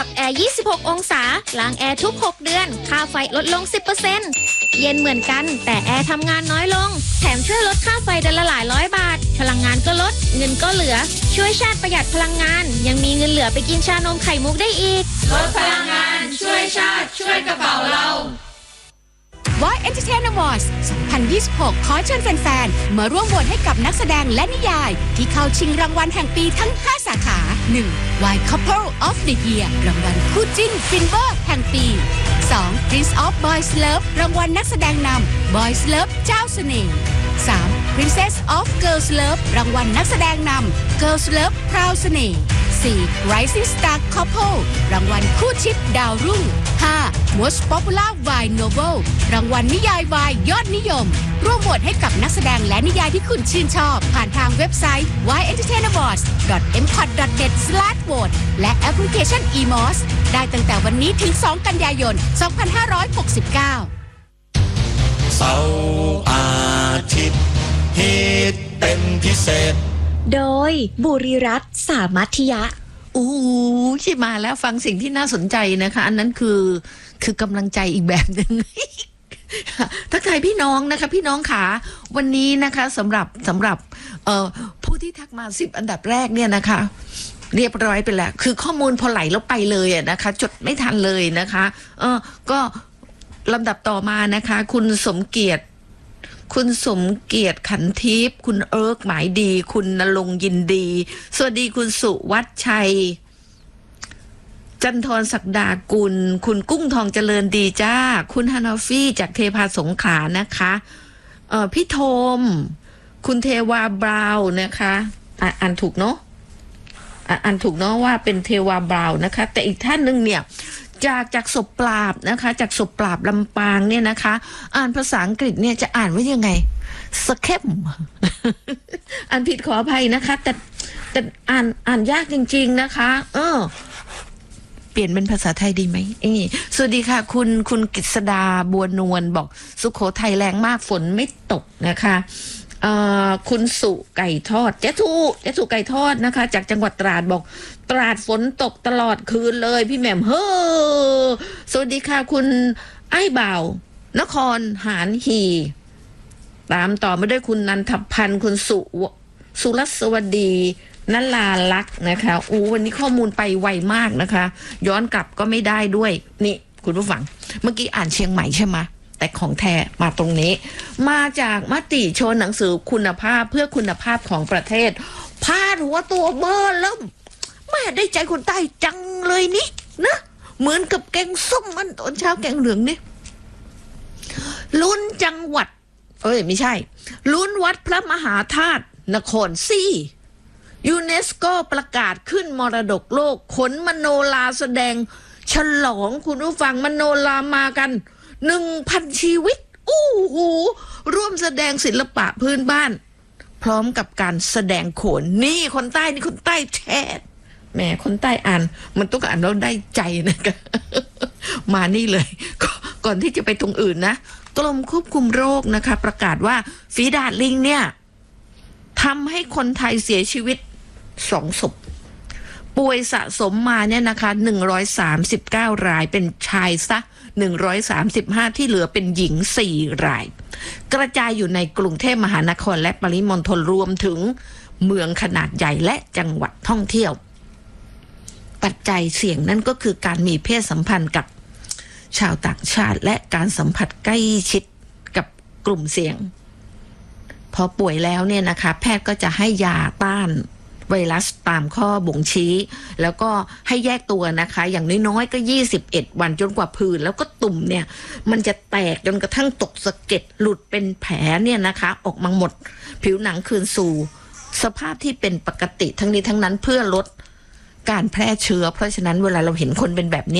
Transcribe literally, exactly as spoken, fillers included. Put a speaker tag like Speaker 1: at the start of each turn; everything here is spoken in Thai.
Speaker 1: รับแอร์ ยี่สิบหก องศาล้างแอร์ทุก หก เดือน ค่าไฟลดลง สิบเปอร์เซ็นต์ เย็นเหมือนกันแต่แอร์ทำงานน้อยลงแถมช่วยลดค่าไฟเดือนละหลายร้อยบาทพลังงานก็ลดเงินก็เหลือช่วยชาติประหยัดพลังงานยังมีเงินเหลือไปกินชานมไข่มุกได้อีก
Speaker 2: ลดพลังงานช่วยชาติช่วยกระเป๋าเรา
Speaker 3: Voice Entertainment Awards สองพันยี่สิบหก ขอเชิญแฟนๆ มาร่วมโหวตให้กับนักแสดงและนิยายที่เข้าชิงรางวัลแห่งปีทั้ง ห้า สาขา หนึ่ง Why Couple of the Year รางวัลคู่จิ้นฟินเวอร์แห่งปี สอง Prince of Boys Love รางวัลนักแสดงนำ Boys Love เจ้าเสน่ห์ สาม Princess of Girls Love รางวัลนักแสดงนำ Girls Love พราวเสน่ห์ สี่ Rising Star Couple รางวัลคู่ชิปดาวรุ่ง ห้า Most Popular Wine Novel รางวัลนิยายวายยอดนิยมร่วมโหวตให้กับนักแสดงและนิยายที่คุณชื่นชอบผ่านทางเว็บไซต์ วาย เอ็นเตอร์เทน อวอร์ดส์ ดอท เอ็ม พอด ดอท เน็ต สแลช โหวต และแอปพลิเคชัน อี มอส ได้ตั้งแต่วันนี้ถึง สอง กันยายน สองพันห้าร้อยหกสิบเก้า
Speaker 4: เสาร์อาทิตย์ฮิตเป็นพิเศษ
Speaker 5: โดยบุรีรัตน์สามัธยะ
Speaker 6: อู้ที่มาแล้วฟังสิ่งที่น่าสนใจนะคะอันนั้นคือคือกำลังใจอีกแบบหนึ่ง ทักทายพี่น้องนะคะพี่น้องขาวันนี้นะคะสำหรับสำหรับเอ่อผู้ที่ทักมาสิบอันดับแรกเนี่ยนะคะเรียบร้อยไปแล้วคือข้อมูลพอไหลแล้วไปเลยอะนะคะจดไม่ทันเลยนะคะเออก็ลำดับต่อมานะคะคุณสมเกียรติคุณสมเกียรติขันทิพย์คุณเอิร์กหมายดีคุณณรงค์ยินดีสวัสดีคุณสุวัชชัยจันทรศักดากุลคุณกุ้งทองเจริญดีจ้าคุณฮานาฟี่จากเทพาสงขลานะคะเอ่อพี่โทมคุณเทวาบราวนะคะอ่าอ่านถูกเนาะอ่าอ่านถูกเนาะว่าเป็นเทวาบราวนะคะแต่อีกท่านหนึ่งเนี่ยจากจากศพปราบนะคะจากศพปราบลำปางเนี่ยนะคะอ่านภาษาอังกฤษเนี่ยจะอ่านว่ายังไงสเคม อ่านผิดขออภัยนะคะแต่แต่อ่านอ่านยากจริงๆนะคะเออเปลี่ยนเป็นภาษาไทยดีไหมเออสวัสดีค่ะคุณคุณกฤษดาบัวนวลบอกสุโขทัยแรงมากฝนไม่ตกนะคะเอ่อคุณสุไก่ทอดเจ๊สุเจ๊สุไก่ทอดนะคะจากจังหวัดตราดบอกตราดฝนตกตลอดคืนเลยพี่แหม่มเฮ้อสวัสดีค่ะคุณไอ้บ่าวนครหานฮีตามต่อมาด้วยคุณนันทพันธ์คุณสุสุรัสวัสดีนลาลักษณ์นะคะอู้วันนี้ข้อมูลไปไวมากนะคะย้อนกลับก็ไม่ได้ด้วยนี่คุณผู้ฟังเมื่อกี้อ่านเชียงใหม่ใช่ไหมแต่ของแท้มาตรงนี้มาจากมติชนหนังสือคุณภาพเพื่อคุณภาพของประเทศพาดหัวตัวเบอร์แล้วแม่ได้ใจคนใต้จังเลยนี่นะเหมือนกับแกงส้มมันตอนเช้าแกงเหลืองนี่ลุ้นจังหวัดเอ้ยไม่ใช่ลุ้นวัดพระมหาธาตุนครศรียูเนสโกประกาศขึ้นมรดกโลกขนมโนราแสดงฉลองคุณผู้ฟังมโนรามากันหนึ่งพันชีวิตอู้หูร่วมแสดงศิลปะพื้นบ้านพร้อมกับการแสดงโขนนี่คนใต้นี่คนใต้แท้แหมคนใต้อ่านมันต้องอ่านแล้วได้ใจนะคะ มานี่เลยก่อนที่จะไปตรงอื่นนะกรมควบคุมโรคนะคะประกาศว่าฝีดาษลิงเนี่ยทำให้คนไทยเสียชีวิตสองศพป่วยสะสมมาเนี่ยนะคะหนึ่งร้อยสามสิบเก้ารายเป็นชายซะหนึ่งร้อยสามสิบห้าที่เหลือเป็นหญิงสี่รายกระจายอยู่ในกรุงเทพมหานครและปริมณฑลรวมถึงเมืองขนาดใหญ่และจังหวัดท่องเที่ยวปัจจัยเสี่ยงนั่นก็คือการมีเพศสัมพันธ์กับชาวต่างชาติและการสัมผัสใกล้ชิดกับกลุ่มเสี่ยงพอป่วยแล้วเนี่ยนะคะแพทย์ก็จะให้ยาต้านไวรัสตามข้อบ่งชี้แล้วก็ให้แยกตัวนะคะอย่างน้อยๆก็ยี่สิบเอ็ดวันจนกว่าผื่นแล้วก็ตุ่มเนี่ยมันจะแตกจนกระทั่งตกสะเก็ดหลุดเป็นแผลเนี่ยนะคะออกมาหมดผิวหนังคืนสู่สภาพที่เป็นปกติทั้งนี้ทั้งนั้นเพื่อลดการแพร่เชื้อเพราะฉะนั้นเวลาเราเห็นคนเป็นแบบนี้